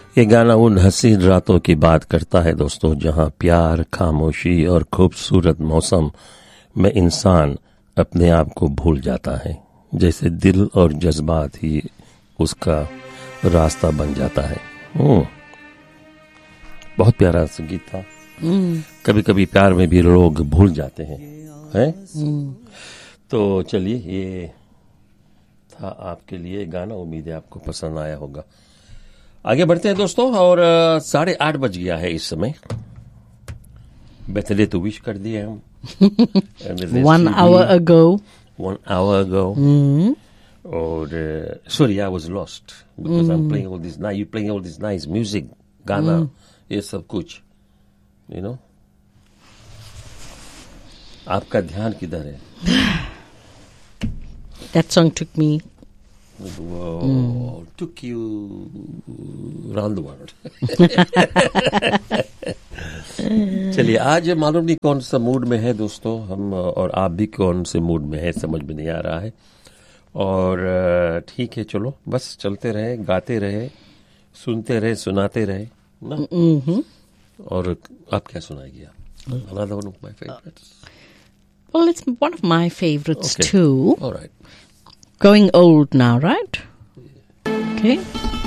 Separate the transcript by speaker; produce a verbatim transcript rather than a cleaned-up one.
Speaker 1: ये गाना उन हसीन रातों की बात करता है दोस्तों, जहां प्यार, खामोशी और खूबसूरत मौसम में इंसान अपने आप को भूल जाता है, जैसे दिल और जज्बात ही उसका रास्ता बन जाता है। बहुत प्यारा संगीत था। कभी कभी प्यार में भी लोग भूल जाते हैं, हैं? तो चलिए, ये था आपके लिए गाना। उम्मीद है आपको पसंद आया होगा। आगे बढ़ते हैं दोस्तों, और साढ़े आठ बज गया है इस समय। बर्थडे तो विश कर दिए हम
Speaker 2: one hour ago
Speaker 1: one hour ago और sorry, I was lost because I am playing all this nice you playing all this nice music, गाना, ये सब कुछ, यू नो। आपका ध्यान किधर है?
Speaker 2: That song took me.
Speaker 1: Whoa, mm. took you around the world. चलिए, आज मालूम नहीं कौन सा मूड में है दोस्तों हम, और आप भी कौन से मूड में है समझ में नहीं आ रहा है। और ठीक है, चलो बस चलते रहे, गाते रहे, सुनते रहे, सुनाते रहे ना।
Speaker 2: Mm-hmm.
Speaker 1: और आप क्या सुनाएगी? आप another one of my favorites.
Speaker 2: Well, it's one of my favorites
Speaker 1: okay.
Speaker 2: too.
Speaker 1: All right.
Speaker 2: Going old now, right? Okay.